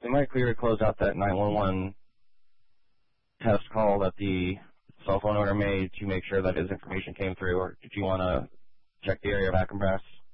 Am I clear to close out that 911 test call that the cell phone owner made to make sure that his information came through, or did you want to check the area of Acton Brass?